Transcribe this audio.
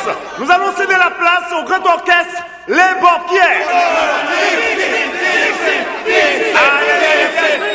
nous allons céder la place au grand orchestre Les Banquiers. Allez,